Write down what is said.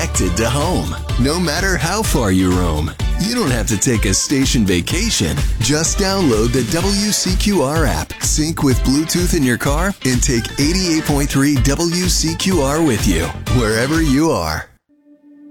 connected to home. No matter how far you roam, you don't have to take a station vacation. Just download the WCQR app, sync with Bluetooth in your car, and take 88.3 WCQR with you, wherever you are.